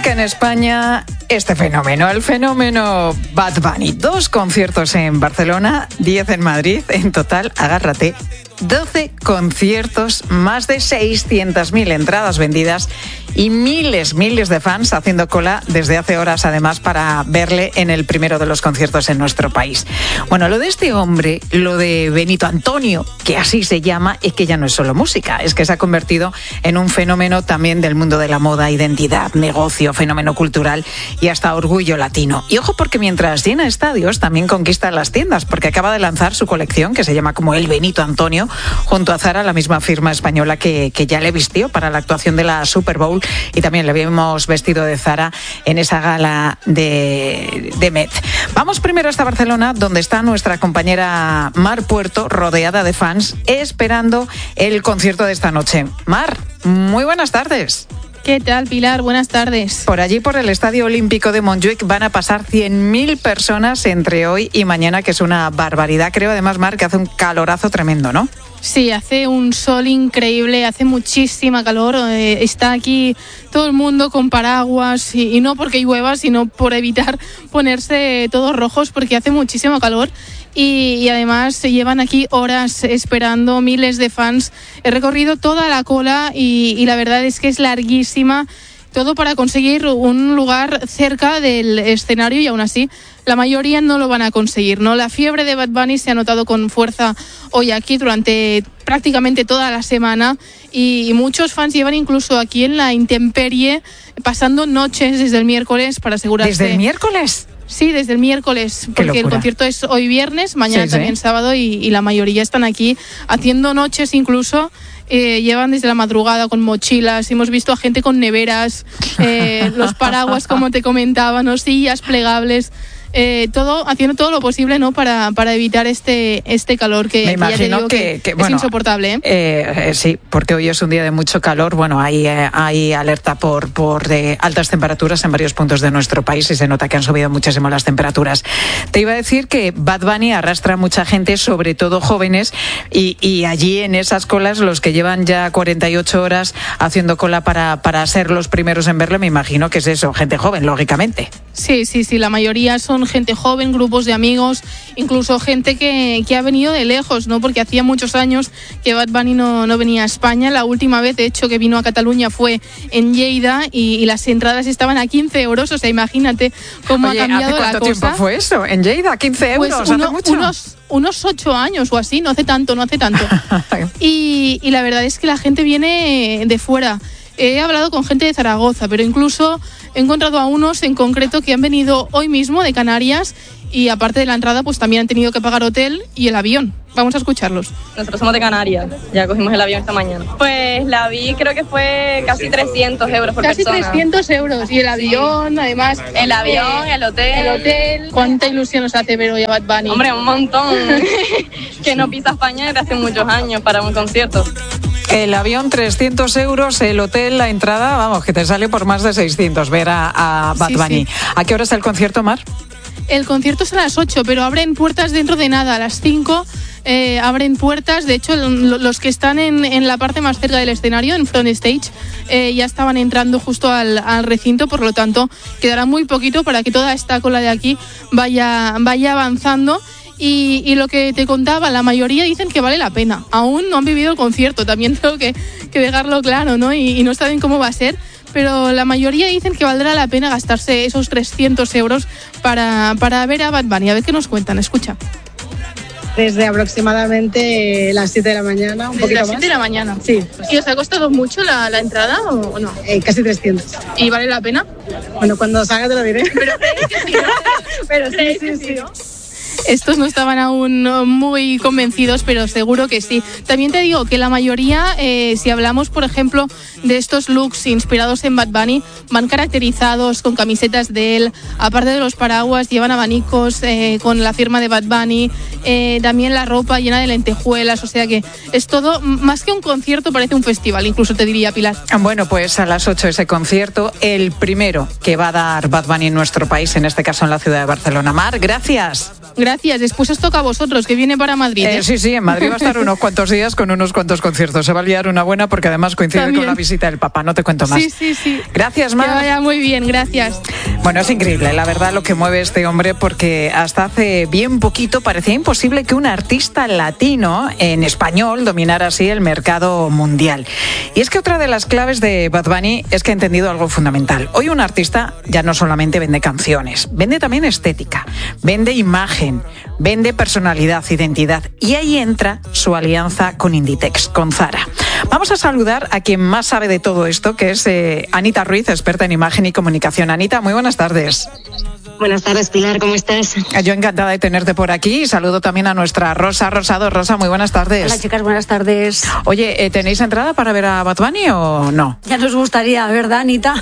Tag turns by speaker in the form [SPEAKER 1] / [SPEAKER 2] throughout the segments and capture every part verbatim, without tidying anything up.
[SPEAKER 1] música en España, este fenómeno, el fenómeno Bad Bunny. Dos conciertos en Barcelona, diez en Madrid, en total, agárrate, doce conciertos, más de seiscientas mil entradas vendidas y miles, miles de fans haciendo cola desde hace horas, además, para verle en el primero de los conciertos en nuestro país. Bueno, lo de este hombre, lo de Benito Antonio, que así se llama, es que ya no es solo música, es que se ha convertido en un fenómeno también del mundo de la moda, identidad, negocio, fenómeno cultural y hasta orgullo latino. Y ojo, porque mientras llena estadios, también conquista las tiendas, porque acaba de lanzar su colección, que se llama como el Benito Antonio, junto a Zara, la misma firma española que, que ya le vistió para la actuación de la Super Bowl, y también le habíamos vestido de Zara en esa gala de, de Met. Vamos primero hasta Barcelona, donde está nuestra compañera Mar Puerto, rodeada de fans, esperando el concierto de esta noche. Mar, muy buenas tardes.
[SPEAKER 2] ¿Qué tal, Pilar? Buenas tardes.
[SPEAKER 1] Por allí, por el Estadio Olímpico de Montjuic, van a pasar cien mil personas entre hoy y mañana, que es una barbaridad. Creo, además, Mar, que hace un calorazo tremendo, ¿no?
[SPEAKER 2] Sí, hace un sol increíble, hace muchísima calor. Eh, está aquí todo el mundo con paraguas y, y no porque llueva, sino por evitar ponerse todos rojos, porque hace muchísimo calor. Y, y además se llevan aquí horas esperando, miles de fans. He recorrido toda la cola y, y la verdad es que es larguísima. Todo para conseguir un lugar cerca del escenario y aún así la mayoría no lo van a conseguir, ¿no? La fiebre de Bad Bunny se ha notado con fuerza hoy aquí durante prácticamente toda la semana y, y muchos fans llevan incluso aquí en la intemperie pasando noches desde el miércoles para asegurarse.
[SPEAKER 1] ¿Desde el miércoles?
[SPEAKER 2] Sí, desde el miércoles, porque el concierto es hoy viernes, mañana sí, también sí. sábado y, y la mayoría están aquí haciendo noches incluso. Eh, llevan desde la madrugada con mochilas, hemos visto a gente con neveras, eh, los paraguas, como te comentaba, ¿no? Sillas plegables. Eh, todo haciendo todo lo posible, ¿no? para, para evitar este este calor que,
[SPEAKER 1] Me imagino
[SPEAKER 2] que ya te digo
[SPEAKER 1] que,
[SPEAKER 2] que,
[SPEAKER 1] que
[SPEAKER 2] es
[SPEAKER 1] bueno,
[SPEAKER 2] insoportable. ¿eh?
[SPEAKER 1] Eh, eh, sí, porque hoy es un día de mucho calor. Bueno, hay, eh, hay alerta por, por de altas temperaturas en varios puntos de nuestro país y se nota que han subido muchísimo las temperaturas. Te iba a decir que Bad Bunny arrastra a mucha gente, sobre todo jóvenes, y, y allí en esas colas, los que llevan ya cuarenta y ocho horas haciendo cola para, para ser los primeros en verlo, me imagino que es eso, gente joven, lógicamente.
[SPEAKER 2] Sí, sí, sí, la mayoría son gente joven, grupos de amigos, incluso gente que, que ha venido de lejos, ¿no? Porque hacía muchos años que Bad Bunny no, no venía a España. La última vez, de hecho, que vino a Cataluña fue en Lleida y, y las entradas estaban a quince euros, o sea, imagínate cómo
[SPEAKER 1] Oye,
[SPEAKER 2] ha cambiado
[SPEAKER 1] ¿hace cuánto
[SPEAKER 2] la cosa.
[SPEAKER 1] tiempo fue eso? ¿En Lleida? ¿quince euros?
[SPEAKER 2] Pues
[SPEAKER 1] ¿Hace
[SPEAKER 2] uno,
[SPEAKER 1] mucho?
[SPEAKER 2] Unos, unos ocho años o así, no hace tanto, no hace tanto. y, y la verdad es que la gente viene de fuera. He hablado con gente de Zaragoza, pero incluso he encontrado a unos en concreto que han venido hoy mismo de Canarias y aparte de la entrada pues también han tenido que pagar hotel y el avión. Vamos a escucharlos.
[SPEAKER 3] Nosotros somos de Canarias, ya cogimos el avión esta mañana. Pues la vi, creo que fue casi trescientos euros por
[SPEAKER 2] casi
[SPEAKER 3] persona.
[SPEAKER 2] Casi trescientos euros y el avión, sí. Además.
[SPEAKER 3] El avión, el hotel.
[SPEAKER 2] El hotel. ¿Cuánta ilusión nos hace ver hoy a Bad Bunny?
[SPEAKER 3] Hombre, un montón. Que no pisa España desde hace muchos años para un concierto.
[SPEAKER 1] El avión trescientos euros, el hotel, la entrada, vamos, que te sale por más de seiscientos ver a, a Bad Bunny. Sí, sí. ¿A qué hora está el concierto, Mar?
[SPEAKER 2] El concierto es a las ocho, pero abren puertas dentro de nada, a las cinco eh, abren puertas. De hecho, los que están en, en la parte más cerca del escenario, en front stage, eh, ya estaban entrando justo al, al recinto, por lo tanto, quedará muy poquito para que toda esta cola de aquí vaya, vaya avanzando. Y, y lo que te contaba, la mayoría dicen que vale la pena. Aún no han vivido el concierto, también tengo que, que dejarlo claro, ¿no? Y, y no saben cómo va a ser, pero la mayoría dicen que valdrá la pena gastarse esos trescientos euros para, para ver a Bad Bunny. A ver qué nos cuentan, escucha.
[SPEAKER 4] Desde aproximadamente las siete de la mañana, un
[SPEAKER 2] Desde
[SPEAKER 4] poquito
[SPEAKER 2] las
[SPEAKER 4] más.
[SPEAKER 2] siete de la mañana.
[SPEAKER 4] Sí.
[SPEAKER 2] ¿Y os ha costado mucho la, la entrada o, o no?
[SPEAKER 4] Eh, casi trescientos.
[SPEAKER 2] ¿Y vale la pena?
[SPEAKER 4] Bueno, cuando salga te lo diré.
[SPEAKER 2] Pero crees que sí, ¿no?
[SPEAKER 4] Pero sí, sí, sí. sí.
[SPEAKER 2] ¿no? Estos no estaban aún muy convencidos, pero seguro que sí. También te digo que la mayoría, eh, si hablamos, por ejemplo, de estos looks inspirados en Bad Bunny, van caracterizados con camisetas de él. Aparte de los paraguas, llevan abanicos eh, con la firma de Bad Bunny. Eh, también la ropa llena de lentejuelas. O sea que es todo, más que un concierto, parece un festival, incluso te diría, Pilar.
[SPEAKER 1] Bueno, pues a las ocho ese concierto, el primero que va a dar Bad Bunny en nuestro país, en este caso en la ciudad de Barcelona. Mar, gracias.
[SPEAKER 2] Gracias. Después os toca a vosotros, que viene para Madrid. ¿eh?
[SPEAKER 1] Eh, sí, sí, en Madrid va a estar unos cuantos días con unos cuantos conciertos. Se va a liar una buena porque además coincide También. con la visita del Papa. No te cuento más.
[SPEAKER 2] Sí, sí, sí.
[SPEAKER 1] Gracias, Mar.
[SPEAKER 2] Que vaya muy bien, gracias.
[SPEAKER 1] Bueno, es increíble, la verdad, lo que mueve este hombre, porque hasta hace bien poquito parecía imposible que un artista latino en español dominara así el mercado mundial. Y es que otra de las claves de Bad Bunny es que ha entendido algo fundamental. Hoy un artista ya no solamente vende canciones, vende también estética, vende imagen, vende personalidad, identidad. Y ahí entra su alianza con Inditex, con Zara. Vamos a saludar a quien más sabe de todo esto, que es eh, Anita Ruiz, experta en imagen y comunicación. Anita, muy buenas tardes.
[SPEAKER 5] Buenas tardes, Pilar, ¿cómo estás?
[SPEAKER 1] Yo encantada de tenerte por aquí y saludo también a nuestra Rosa Rosado. Rosa, muy buenas tardes.
[SPEAKER 6] Hola, chicas, buenas tardes.
[SPEAKER 1] Oye, ¿eh, ¿tenéis entrada para ver a Bad Bunny o no?
[SPEAKER 6] Ya nos gustaría, ¿verdad, Anita?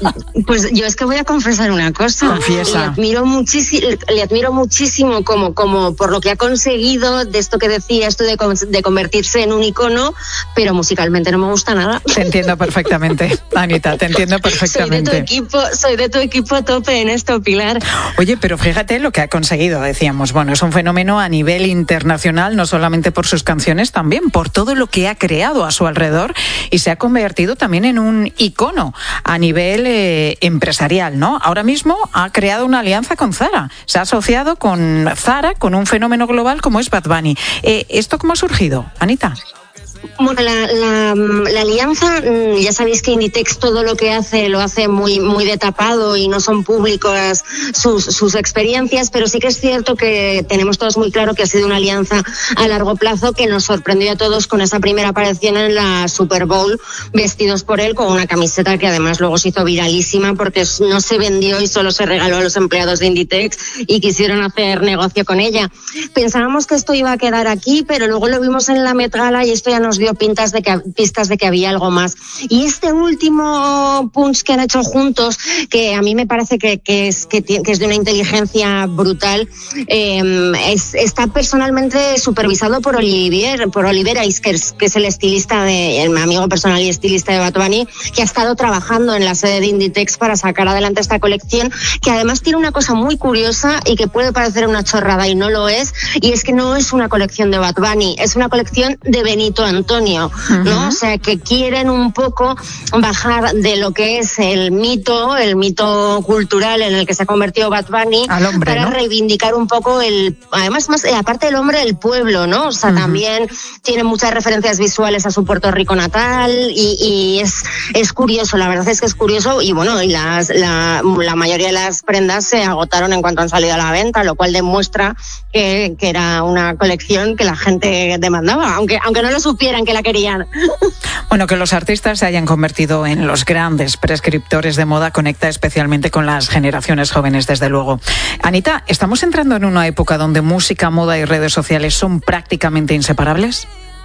[SPEAKER 5] Pues yo es que voy a confesar una cosa.
[SPEAKER 1] Confiesa.
[SPEAKER 5] Le admiro muchísimo, le admiro muchísimo como, como por lo que ha conseguido, de esto que decía, esto de, de convertirse en un icono, pero musicalmente no me gusta nada.
[SPEAKER 1] Te entiendo perfectamente, Anita, te entiendo perfectamente.
[SPEAKER 5] Soy de tu equipo, soy de tu equipo a tope en esto, Pilar.
[SPEAKER 1] Oye, pero fíjate lo que ha conseguido, decíamos. Bueno, es un fenómeno a nivel internacional, no solamente por sus canciones, también por todo lo que ha creado a su alrededor y se ha convertido también en un icono a nivel eh, empresarial, ¿no? Ahora mismo ha creado una alianza con Zara. Se ha asociado con Zara, con un fenómeno global como es Bad Bunny. Eh, ¿Esto cómo ha surgido, Anita?
[SPEAKER 5] Bueno, la, la, la alianza, ya sabéis que Inditex todo lo que hace lo hace muy muy de tapado y no son públicas sus, sus experiencias, pero sí que es cierto que tenemos todos muy claro que ha sido una alianza a largo plazo que nos sorprendió a todos con esa primera aparición en la Super Bowl, vestidos por él con una camiseta que además luego se hizo viralísima porque no se vendió y solo se regaló a los empleados de Inditex y quisieron hacer negocio con ella. Pensábamos que esto iba a quedar aquí, pero luego lo vimos en la Met Gala y esto ya nos dio pintas de que, pistas de que había algo más. Y este último punch que han hecho juntos, que a mí me parece que, que, es, que, que es de una inteligencia brutal, eh, es, está personalmente supervisado por Olivier, por Oliver Iskers, que es el estilista, de, el amigo personal y estilista de Bad Bunny, que ha estado trabajando en la sede de Inditex para sacar adelante esta colección, que además tiene una cosa muy curiosa y que puede parecer una chorrada y no lo es, y es que no es una colección de Bad Bunny, es una colección de Benito Antonio, uh-huh. ¿no? O sea, que quieren un poco bajar de lo que es el mito, el mito cultural en el que se ha convertido Bad Bunny,
[SPEAKER 1] al hombre,
[SPEAKER 5] para
[SPEAKER 1] ¿no?
[SPEAKER 5] reivindicar un poco el, además más, aparte del hombre, el pueblo, ¿no? O sea, uh-huh. también tiene muchas referencias visuales a su Puerto Rico natal y, y es, es curioso, la verdad es que es curioso y bueno, y las, la, la mayoría de las prendas se agotaron en cuanto han salido a la venta, lo cual demuestra que, que era una colección que la gente demandaba, aunque, aunque no lo supieran que la querían.
[SPEAKER 1] Bueno, que los artistas se hayan convertido en los grandes prescriptores de moda conecta especialmente con las generaciones jóvenes, desde luego. Anita, ¿estamos entrando en una época donde música, moda y redes sociales son prácticamente inseparables?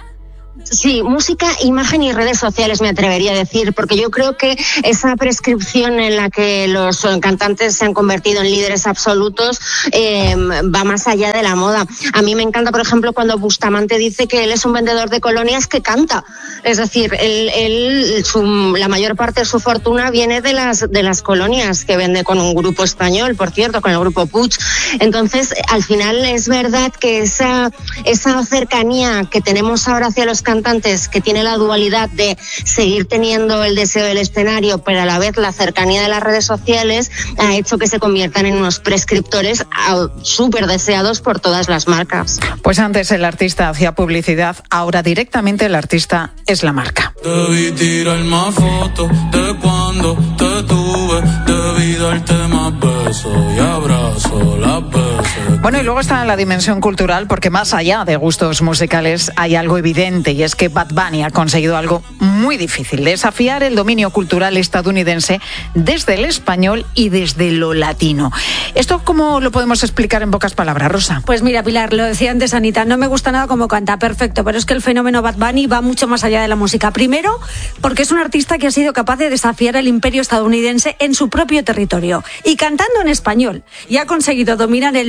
[SPEAKER 5] Sí, música, imagen y redes sociales me atrevería a decir, porque yo creo que esa prescripción en la que los cantantes se han convertido en líderes absolutos eh, va más allá de la moda. A mí me encanta, por ejemplo, cuando Bustamante dice que él es un vendedor de colonias que canta. Es decir, él, él su, la mayor parte de su fortuna viene de las, de las colonias que vende con un grupo español, por cierto, con el grupo Puig. Entonces, al final es verdad que esa, esa cercanía que tenemos ahora hacia los cantantes, que tiene la dualidad de seguir teniendo el deseo del escenario, pero a la vez la cercanía de las redes sociales, ha hecho que se conviertan en unos prescriptores súper deseados por todas las marcas.
[SPEAKER 1] Pues antes el artista hacía publicidad, ahora directamente el artista es la marca.
[SPEAKER 7] Debí tirar más fotos de cuando te tuve, debí darte más besos y abrazo las veces.
[SPEAKER 1] Bueno, y luego está la dimensión cultural, porque más allá de gustos musicales hay algo evidente, y es que Bad Bunny ha conseguido algo muy difícil: desafiar el dominio cultural estadounidense desde el español y desde lo latino. ¿Esto cómo lo podemos explicar en pocas palabras, Rosa?
[SPEAKER 6] Pues mira, Pilar, lo decía antes Anita, no me gusta nada cómo canta, perfecto, pero es que el fenómeno Bad Bunny va mucho más allá de la música. Primero, porque es un artista que ha sido capaz de desafiar el imperio estadounidense en su propio territorio y cantando en español, y ha conseguido dominar el mercado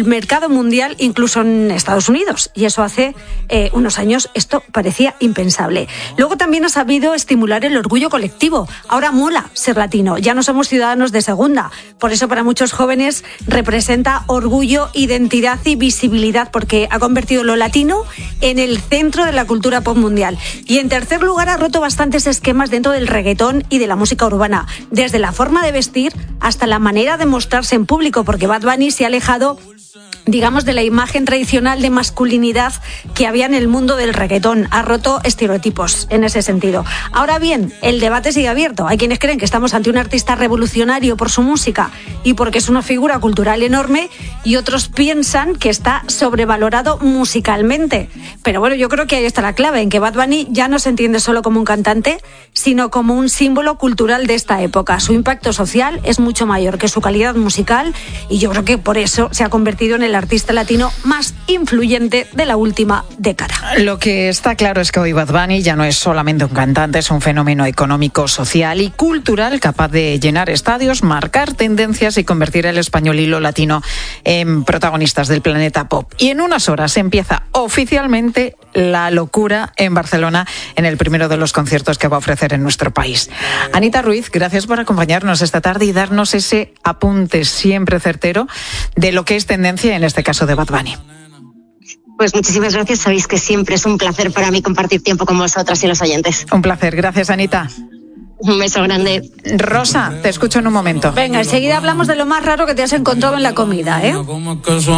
[SPEAKER 6] mercado mundial, incluso en Estados Unidos. Y eso hace eh, unos años esto parecía impensable. Luego también ha sabido estimular el orgullo colectivo. Ahora mola ser latino, ya no somos ciudadanos de segunda. Por eso para muchos jóvenes representa orgullo, identidad y visibilidad, porque ha convertido lo latino en el centro de la cultura pop mundial. Y en tercer lugar ha roto bastantes esquemas dentro del reggaetón y de la música urbana, desde la forma de vestir hasta la manera de mostrarse en público, porque Bad Bunny se ha alejado, digamos, de la imagen tradicional de masculinidad que había en el mundo del reggaetón. Ha roto estereotipos en ese sentido. Ahora bien, el debate sigue abierto. Hay quienes creen que estamos ante un artista revolucionario por su música y porque es una figura cultural enorme, y otros piensan que está sobrevalorado musicalmente. Pero bueno, yo creo que ahí está la clave, en que Bad Bunny ya no se entiende solo como un cantante, sino como un símbolo cultural de esta época. Su impacto social es mucho mayor que su calidad musical, y yo creo que por eso se ha convertido en el artista latino más influyente de la última década.
[SPEAKER 1] Lo que está claro es que hoy Bad Bunny ya no es solamente un cantante, es un fenómeno económico, social y cultural capaz de llenar estadios, marcar tendencias y convertir el español y lo latino en protagonistas del planeta pop. Y en unas horas empieza oficialmente la locura en Barcelona, en el primero de los conciertos que va a ofrecer en nuestro país. Anita Ruiz, gracias por acompañarnos esta tarde y darnos ese apunte siempre certero de lo que es tendencia, en este caso de Bad Bunny.
[SPEAKER 5] Pues muchísimas gracias, sabéis que siempre es un placer para mí compartir tiempo con vosotras y los oyentes.
[SPEAKER 1] Un placer, gracias Anita.
[SPEAKER 5] Un beso grande.
[SPEAKER 1] Rosa, te escucho en un momento.
[SPEAKER 6] Venga, enseguida hablamos de lo más raro que te has encontrado en la comida, ¿eh?